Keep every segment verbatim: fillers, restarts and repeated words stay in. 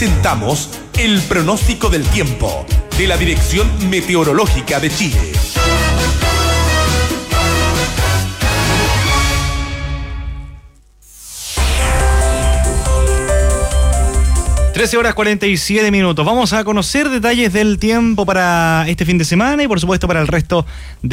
presentamos el pronóstico del tiempo de la Dirección Meteorológica de Chile. trece horas cuarenta y siete minutos. Vamos a conocer detalles del tiempo para este fin de semana y por supuesto para el resto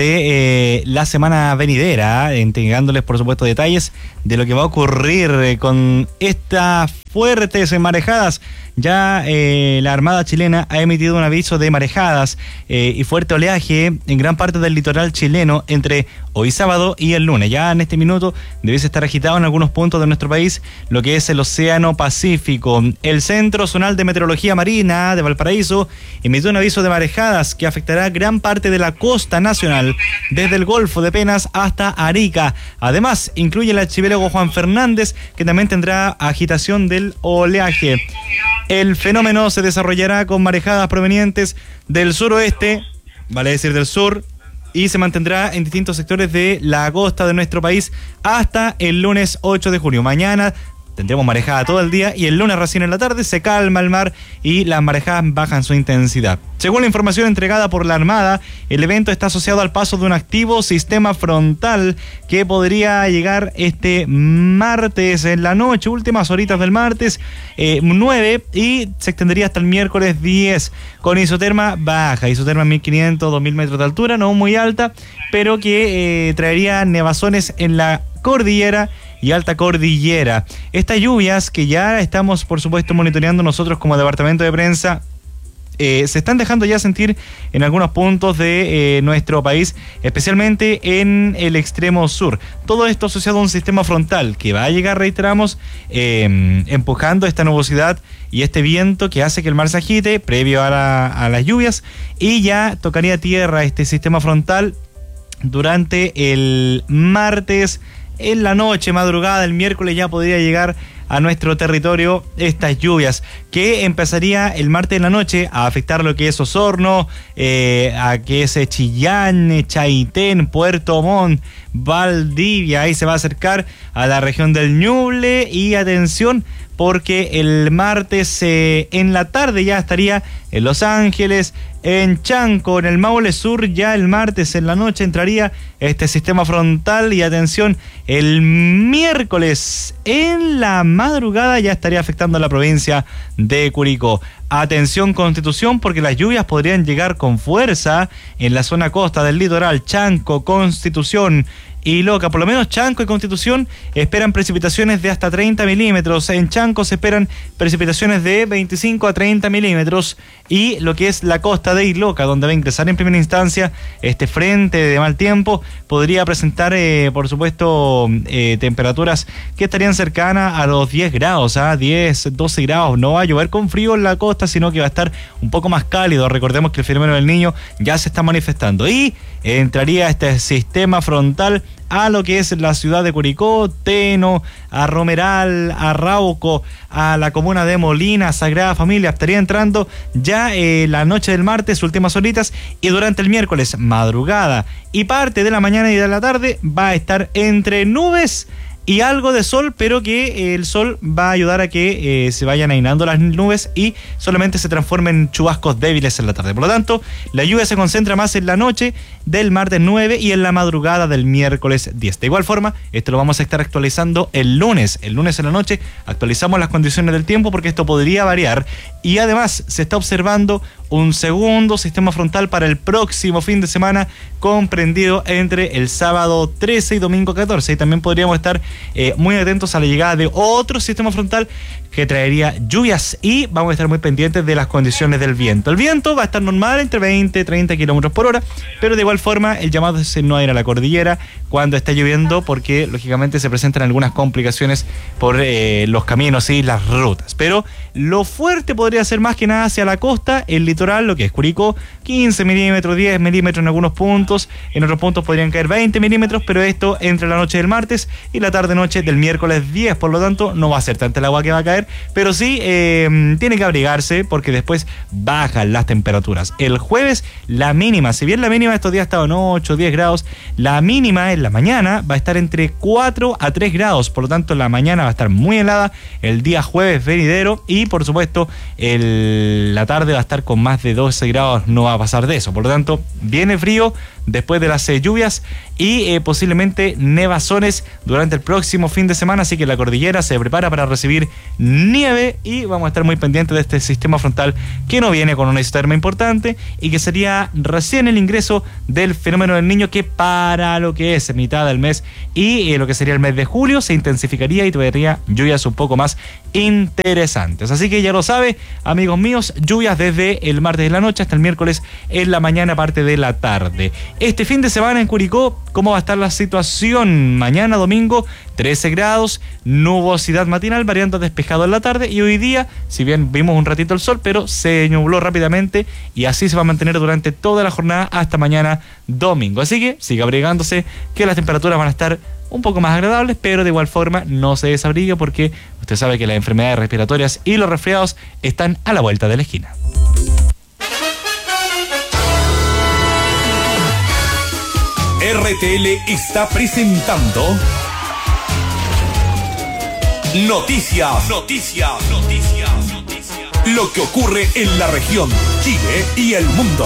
de eh, la semana venidera, entregándoles por supuesto detalles de lo que va a ocurrir eh, con estas fuertes marejadas. Ya eh, la Armada chilena ha emitido un aviso de marejadas eh, y fuerte oleaje en gran parte del litoral chileno entre hoy sábado y el lunes. Ya en este minuto debe estar agitado en algunos puntos de nuestro país lo que es el Océano Pacífico. El Centro Zonal de Meteorología Marina de Valparaíso emitió un aviso de marejadas que afectará gran parte de la costa nacional, desde el Golfo de Penas hasta Arica. Además, incluye el archipiélago Juan Fernández, que también tendrá agitación del oleaje. El fenómeno se desarrollará con marejadas provenientes del suroeste, vale decir del sur, y se mantendrá en distintos sectores de la costa de nuestro país hasta el lunes ocho de junio. Mañana tendremos marejada todo el día y el lunes recién en la tarde se calma el mar y las marejadas bajan su intensidad. Según la información entregada por la Armada, el evento está asociado al paso de un activo sistema frontal que podría llegar este martes en la noche, últimas horitas del martes eh, nueve, y se extendería hasta el miércoles diez, con isoterma baja, isoterma mil quinientos, dos mil metros de altura, no muy alta, pero que eh, traería nevazones en la cordillera y alta cordillera. Estas lluvias que ya estamos por supuesto monitoreando nosotros como departamento de prensa, eh, se están dejando ya sentir en algunos puntos de eh, nuestro país, especialmente en el extremo sur. Todo esto asociado a un sistema frontal que va a llegar, reiteramos, eh, empujando esta nubosidad y este viento que hace que el mar se agite previo a, la, a las lluvias, y ya tocaría tierra este sistema frontal durante el martes. En la noche, madrugada, el miércoles ya podría llegar a nuestro territorio estas lluvias, que empezaría el martes en la noche a afectar lo que es Osorno, eh, a que es Chillán, Chaitén, Puerto Montt, Valdivia. Ahí se va a acercar a la región del Ñuble, y atención, porque el martes eh, en la tarde ya estaría en Los Ángeles, en Chanco, en el Maule Sur. Ya el martes en la noche entraría este sistema frontal, y atención, el miércoles en la madrugada ya estaría afectando a la provincia de Curicó. Atención Constitución, porque las lluvias podrían llegar con fuerza en la zona costa del litoral, Chanco, Constitución y Loca. Por lo menos Chanco y Constitución esperan precipitaciones de hasta treinta milímetros. En Chanco se esperan precipitaciones de veinticinco a treinta milímetros. Y lo que es la costa de Iloca, donde va a ingresar en primera instancia este frente de mal tiempo, podría presentar, eh, por supuesto, eh, temperaturas que estarían cercanas a los diez grados, a ¿ah? diez, doce grados. No va a llover con frío en la costa, sino que va a estar un poco más cálido. Recordemos que el fenómeno del Niño ya se está manifestando. Y entraría este sistema frontal a lo que es la ciudad de Curicó, Teno, a Romeral, a Rauco, a la comuna de Molina, Sagrada Familia. Estaría entrando ya eh, la noche del martes, últimas horitas, y durante el miércoles, madrugada y parte de la mañana y de la tarde, va a estar entre nubes y algo de sol, pero que el sol va a ayudar a que eh, se vayan ainando las nubes y solamente se transformen en chubascos débiles en la tarde. Por lo tanto, la lluvia se concentra más en la noche del martes nueve y en la madrugada del miércoles diez. De igual forma, esto lo vamos a estar actualizando el lunes. El lunes en la noche actualizamos las condiciones del tiempo, porque esto podría variar, y además se está observando un segundo sistema frontal para el próximo fin de semana, comprendido entre el sábado trece y domingo catorce. Y también podríamos estar eh, muy atentos a la llegada de otro sistema frontal que traería lluvias, y vamos a estar muy pendientes de las condiciones del viento. El viento va a estar normal entre veinte y treinta kilómetros por hora, pero de igual forma el llamado es no ir a la cordillera cuando está lloviendo, porque lógicamente se presentan algunas complicaciones por eh, los caminos y las rutas. Pero lo fuerte podría ser más que nada hacia la costa, el litoral, lo que es Curicó, quince milímetros, diez milímetros en algunos puntos, en otros puntos podrían caer veinte milímetros, pero esto entre la noche del martes y la tarde-noche del miércoles diez. Por lo tanto, no va a ser tanta el agua que va a caer, pero sí eh, tiene que abrigarse porque después bajan las temperaturas. El jueves la mínima, si bien la mínima estos días ha estado en ocho, diez grados, la mínima en la mañana va a estar entre cuatro a tres grados, por lo tanto la mañana va a estar muy helada, el día jueves venidero, y por supuesto el, la tarde va a estar con más de doce grados, no va a pasar de eso, por lo tanto viene frío después de las eh, lluvias y eh, posiblemente nevazones durante el próximo fin de semana, así que la cordillera se prepara para recibir nieve y vamos a estar muy pendientes de este sistema frontal que no viene con una isoterma importante y que sería recién el ingreso del fenómeno del Niño, que para lo que es mitad del mes y eh, lo que sería el mes de julio se intensificaría y tendría lluvias un poco más interesantes. Así que ya lo sabe, amigos míos, lluvias desde el martes de la noche hasta el miércoles en la mañana, parte de la tarde. Este fin de semana en Curicó, ¿cómo va a estar la situación? Mañana domingo, trece grados, nubosidad matinal, variando despejado en la tarde, y hoy día, si bien vimos un ratito el sol, pero se nubló rápidamente y así se va a mantener durante toda la jornada hasta mañana domingo. Así que siga abrigándose, que las temperaturas van a estar un poco más agradables, pero de igual forma no se desabrigue porque usted sabe que las enfermedades respiratorias y los resfriados están a la vuelta de la esquina. R T L está presentando Noticias, Noticias, Noticias, Noticias. Lo que ocurre en la región, Chile y el mundo.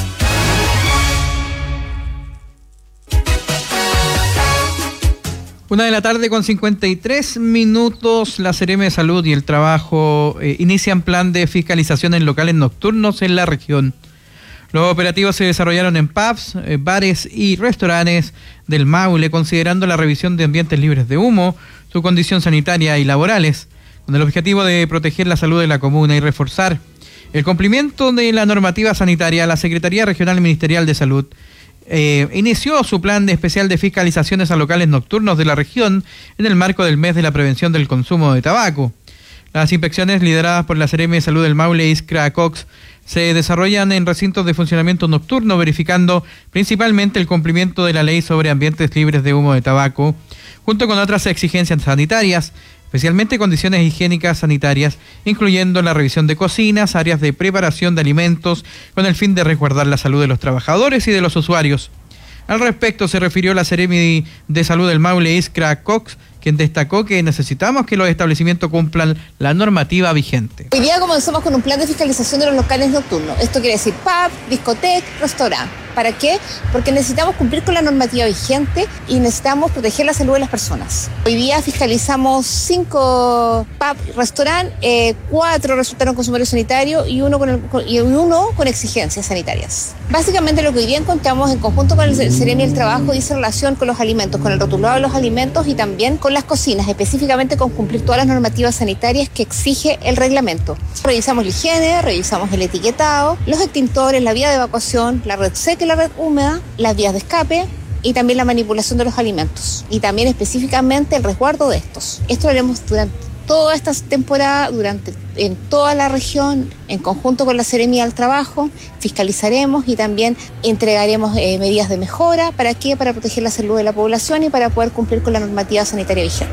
Una de la tarde con cincuenta y tres minutos, la Seremi de Salud y el Trabajo eh, inician plan de fiscalización en locales nocturnos en la región. Los operativos se desarrollaron en pubs, eh, bares y restaurantes del Maule, considerando la revisión de ambientes libres de humo, su condición sanitaria y laborales, con el objetivo de proteger la salud de la comuna y reforzar el cumplimiento de la normativa sanitaria. La Secretaría Regional Ministerial de Salud Eh, inició su plan de especial de fiscalizaciones a locales nocturnos de la región en el marco del mes de la prevención del consumo de tabaco. Las inspecciones lideradas por la Seremi de Salud del Maule e Iskra Cox se desarrollan en recintos de funcionamiento nocturno, verificando principalmente el cumplimiento de la ley sobre ambientes libres de humo de tabaco, junto con otras exigencias sanitarias, especialmente condiciones higiénicas sanitarias, incluyendo la revisión de cocinas, áreas de preparación de alimentos, con el fin de resguardar la salud de los trabajadores y de los usuarios. Al respecto se refirió la Seremi de Salud del Maule, Iskra Cox, quien destacó que necesitamos que los establecimientos cumplan la normativa vigente. Hoy día comenzamos con un plan de fiscalización de los locales nocturnos. Esto quiere decir pub, discoteca, restaurante. ¿Para qué? Porque necesitamos cumplir con la normativa vigente y necesitamos proteger la salud de las personas. Hoy día fiscalizamos cinco pub, restaurantes, eh, cuatro resultaron consumidores sanitarios y uno con, el, y uno con exigencias sanitarias. Básicamente lo que hoy día encontramos en conjunto con el Seremi del Trabajo dice relación con los alimentos, con el rotulado de los alimentos y también con las cocinas, específicamente con cumplir todas las normativas sanitarias que exige el reglamento. Revisamos la higiene, revisamos el etiquetado, los extintores, la vía de evacuación, la red seca y la red húmeda, las vías de escape y también la manipulación de los alimentos y también específicamente el resguardo de estos. Esto lo haremos durante toda esta temporada, durante en toda la región, en conjunto con la Seremi del Trabajo, fiscalizaremos y también entregaremos eh, medidas de mejora. ¿Para qué? Para proteger la salud de la población y para poder cumplir con la normativa sanitaria vigente.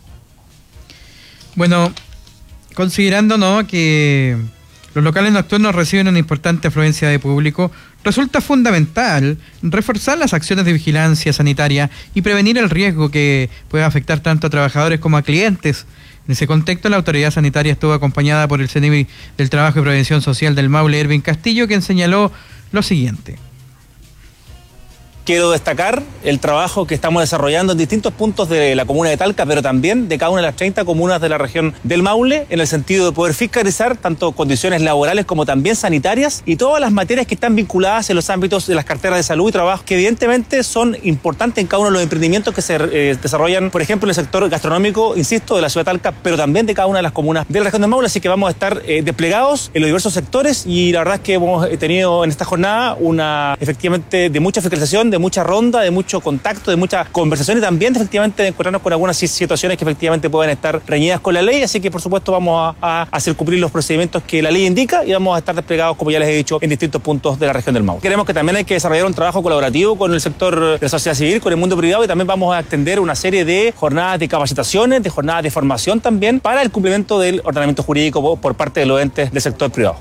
Bueno, considerando, ¿no?, que los locales nocturnos reciben una importante afluencia de público, resulta fundamental reforzar las acciones de vigilancia sanitaria y prevenir el riesgo que pueda afectar tanto a trabajadores como a clientes. En ese contexto, la autoridad sanitaria estuvo acompañada por el Seremi del Trabajo y Prevención Social del Maule, Erwin Castillo, quien señaló lo siguiente. Quiero destacar el trabajo que estamos desarrollando en distintos puntos de la comuna de Talca, pero también de cada una de las treinta comunas de la región del Maule, en el sentido de poder fiscalizar tanto condiciones laborales como también sanitarias y todas las materias que están vinculadas en los ámbitos de las carteras de salud y trabajo, que evidentemente son importantes en cada uno de los emprendimientos que se eh, desarrollan, por ejemplo, en el sector gastronómico, insisto, de la ciudad de Talca, pero también de cada una de las comunas de la región del Maule. Así que vamos a estar eh, desplegados en los diversos sectores y la verdad es que hemos tenido en esta jornada una, efectivamente, de mucha fiscalización, de mucha ronda, de mucho contacto, de mucha conversación y también efectivamente de encontrarnos con algunas situaciones que efectivamente pueden estar reñidas con la ley, así que por supuesto vamos a, a hacer cumplir los procedimientos que la ley indica y vamos a estar desplegados, como ya les he dicho, en distintos puntos de la región del Maule. Creemos que también hay que desarrollar un trabajo colaborativo con el sector de la sociedad civil, con el mundo privado, y también vamos a extender una serie de jornadas de capacitaciones, de jornadas de formación también para el cumplimiento del ordenamiento jurídico por parte de los entes del sector privado.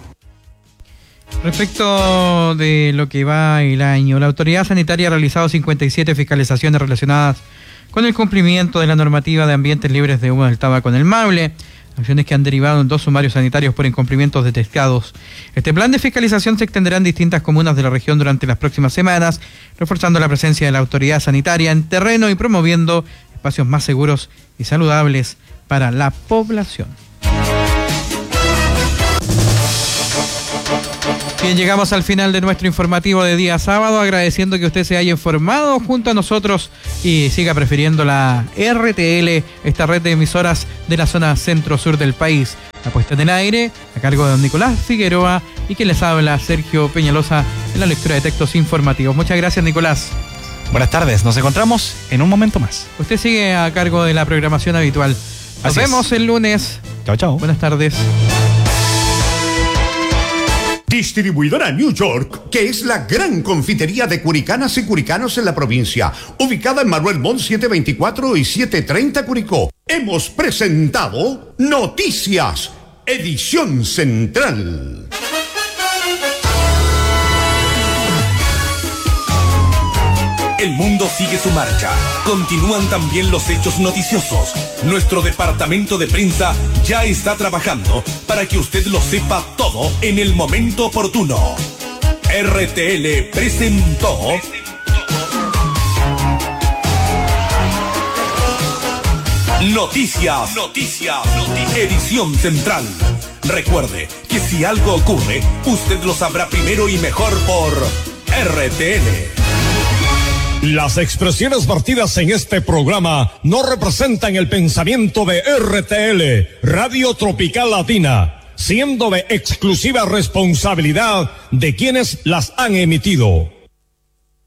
Respecto de lo que va el año, la autoridad sanitaria ha realizado cincuenta y siete fiscalizaciones relacionadas con el cumplimiento de la normativa de ambientes libres de humo del tabaco en el Maule, acciones que han derivado en dos sumarios sanitarios por incumplimientos detectados. Este plan de fiscalización se extenderá en distintas comunas de la región durante las próximas semanas, reforzando la presencia de la autoridad sanitaria en terreno y promoviendo espacios más seguros y saludables para la población. Bien, llegamos al final de nuestro informativo de día sábado, agradeciendo que usted se haya informado junto a nosotros y siga prefiriendo la R T L, esta red de emisoras de la zona centro-sur del país. La puesta en el aire a cargo de don Nicolás Figueroa y que les habla Sergio Peñalosa en la lectura de textos informativos. Muchas gracias, Nicolás. Buenas tardes, nos encontramos en un momento más. Usted sigue a cargo de la programación habitual. Nos Así vemos es. el lunes. Chao, chao. Buenas tardes. Distribuidora New York, que es la gran confitería de curicanas y curicanos en la provincia, ubicada en Manuel Montt setecientos veinticuatro y setecientos treinta Curicó. Hemos presentado Noticias, edición central. El mundo sigue su marcha. Continúan también los hechos noticiosos. Nuestro departamento de prensa ya está trabajando para que usted lo sepa todo en el momento oportuno. R T L presentó Noticias, Noticias, Noticias, edición central. Recuerde que si algo ocurre, usted lo sabrá primero y mejor por R T L. Las expresiones vertidas en este programa no representan el pensamiento de R T L, Radio Tropical Latina, siendo de exclusiva responsabilidad de quienes las han emitido.